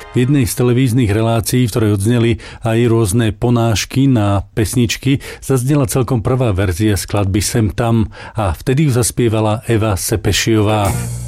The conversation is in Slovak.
V jednej z televíznych relácií, v ktorej odzneli aj rôzne ponášky na pesničky, zaznela celkom prvá verzia skladby Sem tam a vtedy ju zaspievala Eva Sepešiová.